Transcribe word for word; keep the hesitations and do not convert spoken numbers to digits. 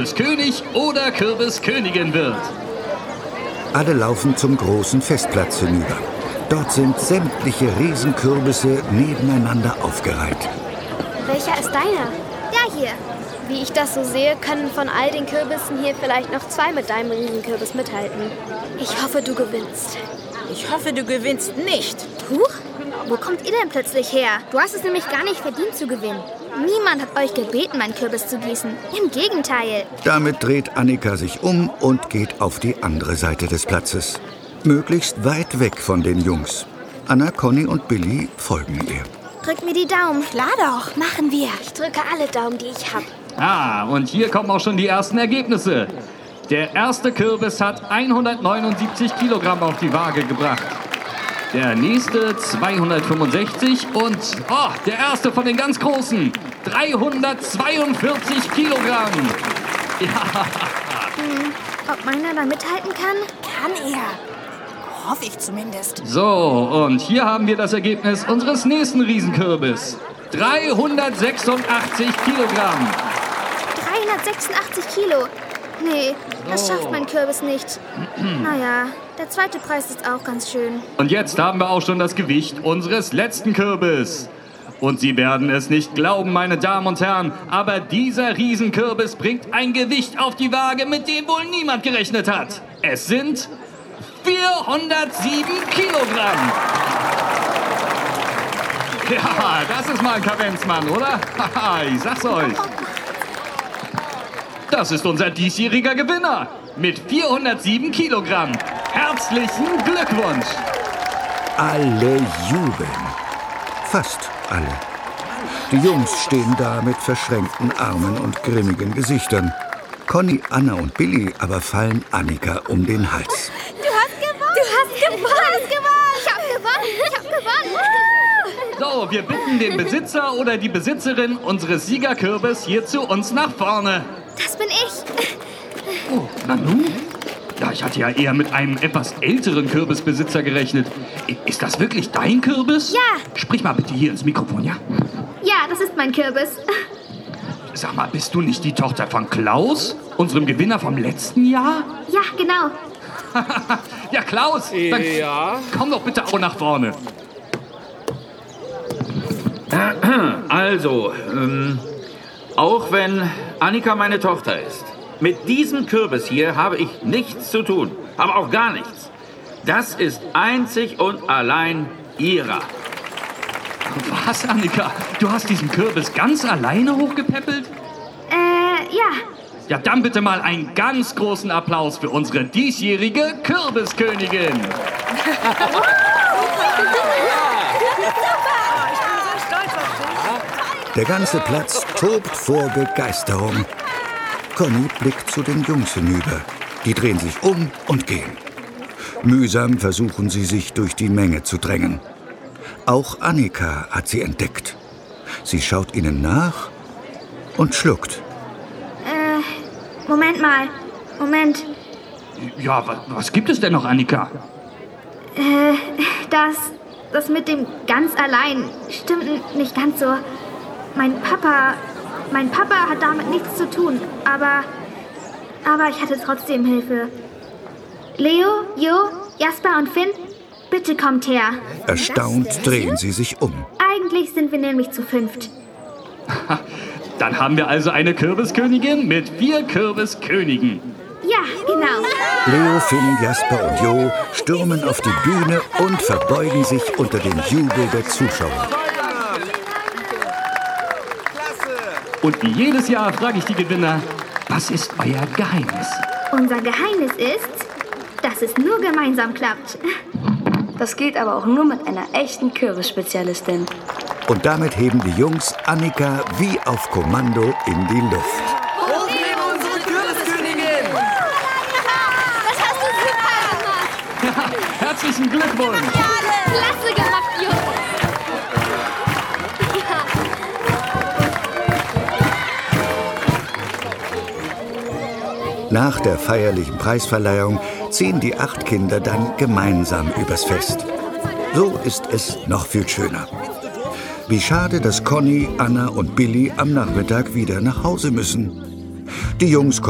Kürbiskönig oder Kürbiskönigin wird. Alle laufen zum großen Festplatz hinüber. Dort sind sämtliche Riesenkürbisse nebeneinander aufgereiht. Welcher ist deiner? Der hier. Wie ich das so sehe, können von all den Kürbissen hier vielleicht noch zwei mit deinem Riesenkürbis mithalten. Ich hoffe, du gewinnst. Ich hoffe, du gewinnst nicht. Huch, wo kommt ihr denn plötzlich her? Du hast es nämlich gar nicht verdient zu gewinnen. Niemand hat euch gebeten, meinen Kürbis zu gießen. Im Gegenteil. Damit dreht Annika sich um und geht auf die andere Seite des Platzes. Möglichst weit weg von den Jungs. Anna, Conny und Billy folgen ihr. Drück mir die Daumen. Klar doch, machen wir. Ich drücke alle Daumen, die ich habe. Ah, und hier kommen auch schon die ersten Ergebnisse. Der erste Kürbis hat hundertneunundsiebzig Kilogramm auf die Waage gebracht. Der nächste zweihundertfünfundsechzig und oh, der erste von den ganz Großen, dreihundertzweiundvierzig Kilogramm. Ja. Hm, ob meiner da mithalten kann? Kann er. Hoffe ich zumindest. So, und hier haben wir das Ergebnis unseres nächsten Riesenkürbis. dreihundertsechsundachtzig Kilogramm. dreihundertsechsundachtzig Kilo. Nee, das schafft mein Kürbis nicht. Naja, der zweite Preis ist auch ganz schön. Und jetzt haben wir auch schon das Gewicht unseres letzten Kürbis. Und Sie werden es nicht glauben, meine Damen und Herren, aber dieser Riesenkürbis bringt ein Gewicht auf die Waage, mit dem wohl niemand gerechnet hat. Es sind vierhundertsieben Kilogramm. Ja, das ist mal ein Kavenzmann, oder? Haha, ich sag's euch. Das ist unser diesjähriger Gewinner mit vierhundertsieben Kilogramm. Herzlichen Glückwunsch! Alle jubeln. Fast alle. Die Jungs stehen da mit verschränkten Armen und grimmigen Gesichtern. Conny, Anna und Billy aber fallen Annika um den Hals. Du hast gewonnen! Du hast gewonnen! Du hast gewonnen! Ich hab gewonnen! Ich hab gewonnen! So, wir bitten den Besitzer oder die Besitzerin unseres Siegerkürbis hier zu uns nach vorne. Das bin ich. Oh, na nun? Ja, ich hatte ja eher mit einem etwas älteren Kürbisbesitzer gerechnet. Ist das wirklich dein Kürbis? Ja. Sprich mal bitte hier ins Mikrofon, ja? Ja, das ist mein Kürbis. Sag mal, bist du nicht die Tochter von Klaus, unserem Gewinner vom letzten Jahr? Ja, genau. Ja, Klaus, dann Ja? komm doch bitte auch nach vorne. Also, ähm, auch wenn Annika meine Tochter ist, mit diesem Kürbis hier habe ich nichts zu tun, aber auch gar nichts. Das ist einzig und allein ihrer. Was, Annika? Du hast diesen Kürbis ganz alleine hochgepäppelt? Äh, ja. Ja, dann bitte mal einen ganz großen Applaus für unsere diesjährige Kürbiskönigin. Der ganze Platz tobt vor Begeisterung. Conny blickt zu den Jungs hinüber. Die drehen sich um und gehen. Mühsam versuchen sie, sich durch die Menge zu drängen. Auch Annika hat sie entdeckt. Sie schaut ihnen nach und schluckt. Äh, Moment mal. Moment. Ja, was, was gibt es denn noch, Annika? Äh, das, das mit dem ganz allein stimmt nicht ganz so. Mein Papa, mein Papa hat damit nichts zu tun, aber, aber ich hatte trotzdem Hilfe. Leo, Jo, Jasper und Finn, bitte kommt her. Erstaunt drehen sie sich um. Eigentlich sind wir nämlich zu fünft. Dann haben wir also eine Kürbiskönigin mit vier Kürbiskönigen. Ja, genau. Leo, Finn, Jasper und Jo stürmen auf die Bühne und verbeugen sich unter dem Jubel der Zuschauer. Und wie jedes Jahr frage ich die Gewinner, was ist euer Geheimnis? Unser Geheimnis ist, dass es nur gemeinsam klappt. Das geht aber auch nur mit einer echten Kürbisspezialistin. Und damit heben die Jungs Annika wie auf Kommando in die Luft. Hochleben unsere Kürbiskönigin! Das hast du super gemacht. Herzlichen Glückwunsch! Klasse gemacht, Jungs. Nach der feierlichen Preisverleihung ziehen die acht Kinder dann gemeinsam übers Fest. So ist es noch viel schöner. Wie schade, dass Conny, Anna und Billy am Nachmittag wieder nach Hause müssen. Die Jungs